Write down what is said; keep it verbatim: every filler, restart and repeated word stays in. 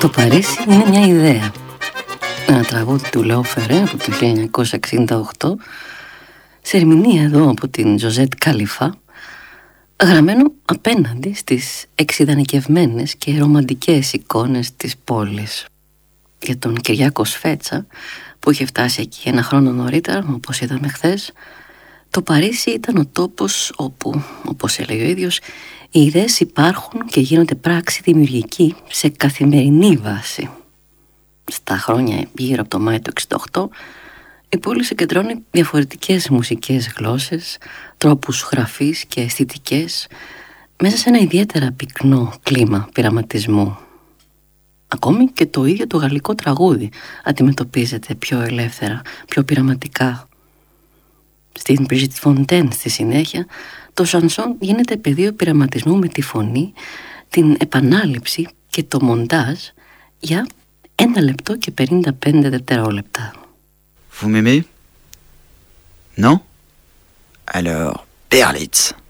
Το Παρίσι είναι μια ιδέα. Ένα τραγούδι του Λέο Φερέ από το χίλια εννιακόσια εξήντα οκτώ, σε ερμηνεία εδώ από την Ζωζέτ Καλιφά, γραμμένο απέναντι στις εξειδανικευμένες και ρομαντικές εικόνες της πόλης. Για τον Κυριάκο Σφέτσα, που είχε φτάσει εκεί ένα χρόνο νωρίτερα, όπως είδαμε χθες, το Παρίσι ήταν ο τόπος όπου, όπως έλεγε ο ίδιος, οι ιδέες υπάρχουν και γίνονται πράξη δημιουργική σε καθημερινή βάση. Στα χρόνια γύρω από το Μάη του εξήντα οκτώ, η πόλη συγκεντρώνει διαφορετικές μουσικές γλώσσες, τρόπους γραφής και αισθητικές, μέσα σε ένα ιδιαίτερα πυκνό κλίμα πειραματισμού. Ακόμη και το ίδιο το γαλλικό τραγούδι αντιμετωπίζεται πιο ελεύθερα, πιο πειραματικά. Στην Brigitte Fontaine στη συνέχεια, το σανσόν γίνεται πεδίο πειραματισμού με τη φωνή, την επανάληψη και το μοντάζ για ένα λεπτό και πενήντα πέντε δευτερόλεπτα. Vous m'aimez? Non? Alors, Berlitz.